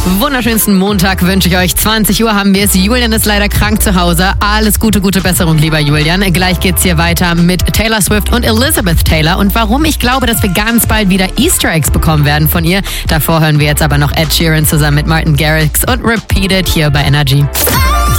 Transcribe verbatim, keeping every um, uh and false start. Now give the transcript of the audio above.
Wunderschönsten Montag wünsche ich euch. zwanzig Uhr haben wir es. Julian ist leider krank zu Hause. Alles Gute, gute Besserung, lieber Julian. Gleich geht's hier weiter mit Taylor Swift und Elizabeth Taylor. Und warum ich glaube, dass wir ganz bald wieder Easter Eggs bekommen werden von ihr. Davor hören wir jetzt aber noch Ed Sheeran zusammen mit Martin Garrix und Repeat It hier bei Energy.